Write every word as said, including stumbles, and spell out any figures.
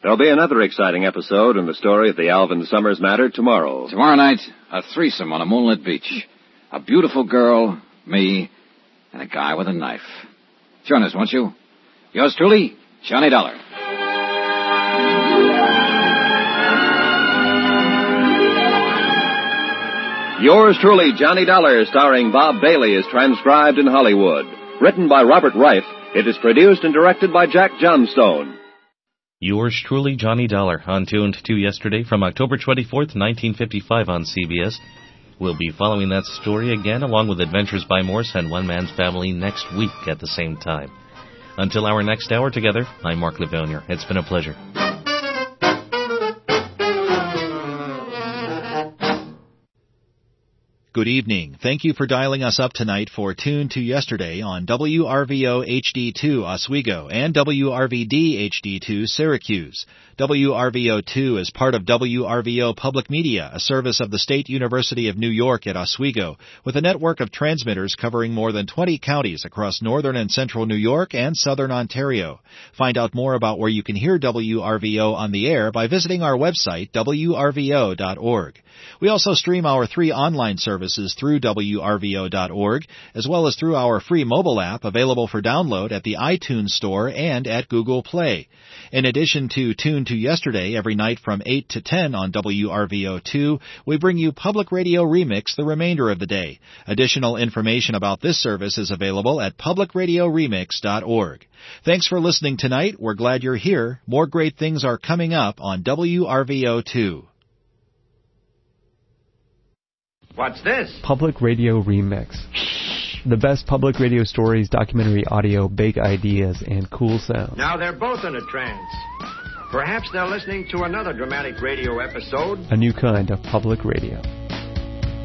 There'll be another exciting episode in the story of the Alvin Summers matter tomorrow. Tomorrow night, a threesome on a moonlit beach. A beautiful girl, me, and a guy with a knife. Join us, won't you? Yours truly, Johnny Dollar. Yours truly, Johnny Dollar, starring Bob Bailey, is transcribed in Hollywood. Written by Robert Reif, it is produced and directed by Jack Johnstone. Yours truly, Johnny Dollar, on Tuned to Yesterday from October twenty-fourth, nineteen fifty-five on C B S. We'll be following that story again, along with Adventures by Morse and One Man's Family, next week at the same time. Until our next hour together, I'm Mark Levonier. It's been a pleasure. Good evening. Thank you for dialing us up tonight for Tune to Yesterday on W R V O H D two Oswego and W R V D H D two Syracuse. W R V O two is part of W R V O Public Media, a service of the State University of New York at Oswego, with a network of transmitters covering more than twenty counties across northern and central New York and southern Ontario. Find out more about where you can hear W R V O on the air by visiting our website, W R V O dot org. We also stream our three online services through W R V O dot org, as well as through our free mobile app available for download at the iTunes Store and at Google Play. In addition to Tune to Yesterday every night from eight to ten on W R V O two, we bring you Public Radio Remix the remainder of the day. Additional information about this service is available at public radio remix dot org. Thanks for listening tonight. We're glad you're here. More great things are coming up on W R V O two. What's this? Public Radio Remix. The best public radio stories, documentary audio, big ideas, and cool sounds. Now they're both in a trance. Perhaps they're listening to another dramatic radio episode. A new kind of public radio.